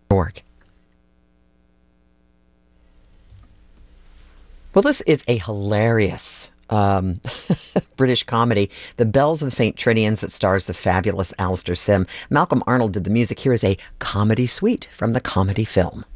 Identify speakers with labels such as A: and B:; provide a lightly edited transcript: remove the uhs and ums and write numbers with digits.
A: Org. Well, this is a hilarious British comedy, The Bells of St. Trinian's, that stars the fabulous Alistair Sim. Malcolm Arnold did the music. Here is a comedy suite from the comedy film.